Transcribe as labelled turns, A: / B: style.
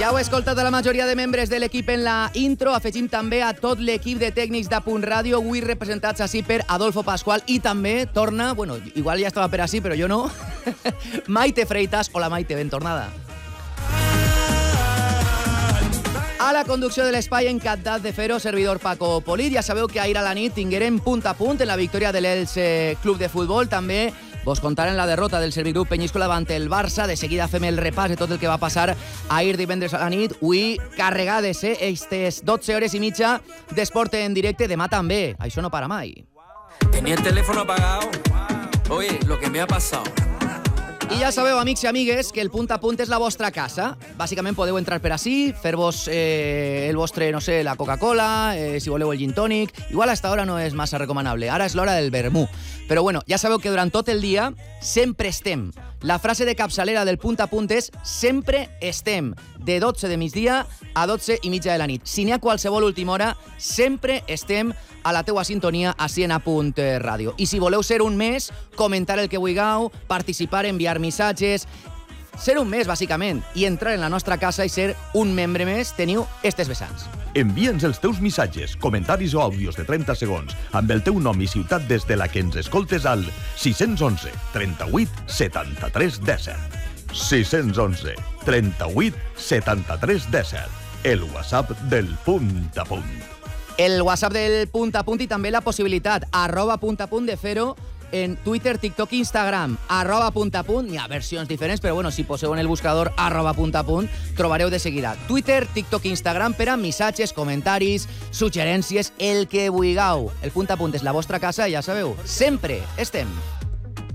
A: Ja heu escoltat a la majoria de membres de l'equip en la intro. Afegim també a tot l'equip de tècnics de Punt Ràdio, avui representats així per Adolfo Pascual, i també torna, bueno, igual ja estava per així, però jo no, Maite Freitas. Hola, Maite, ben tornada. A la conducció de l'espai, encantat de fer-ho, servidor Paco Polit. Ja sabeu que ahir a la nit tinguérem punt a punt en la victòria de l'Elche Club de Futbol. També vos contarem la derrota del Servigroup Penyíscola davant el Barça. De seguida fem el repàs de tot el que va passar ahir divendres a la nit. Avui carregades, estes 12 hores i mitja d'esport en directe. Demà també, això no para mai.
B: Tenía el teléfono apagado. Oye, lo que me ha pasado.
A: I ja sabeu, amics i amigues, que el punt a punt és la vostra casa. Bàsicament podeu entrar per ací, fer-vos el vostre, no sé, la Coca-Cola, si voleu el gin tònic. Igual a esta hora no és massa recomanable. Ara és l'hora del vermú. Però bueno, ja sabeu que durant tot el dia sempre estem. La frase de capçalera del punt a punt és sempre estem. De 12 de migdia a 12 i mitja de la nit. Si n'hi ha qualsevol última hora, sempre estem a la teua sintonia ací en A Punt Ràdio. I si voleu ser un mes, comentar el que vulgueu, participar, enviar missatges, ser un mes, bàsicament, i entrar en la nostra casa i ser un membre més, teniu estes vessants.
C: Envia'ns els teus missatges, comentaris o àudios de 30 segons amb el teu nom i ciutat des de la que ens escoltes al 611 38 73 17. 611 38 73 17. El WhatsApp del punt a punt.
A: El WhatsApp del punt a punt i també la possibilitat, @punt de fer-ho en Twitter, TikTok i Instagram, @punt a punt. Hi ha versions diferents, però bueno, si poseu en el buscador @punt a punt, trobareu de seguida Twitter, TikTok i Instagram per a missatges, comentaris, suggerències, el que vulgueu. El punt a punt és la vostra casa i ja sabeu, sempre estem.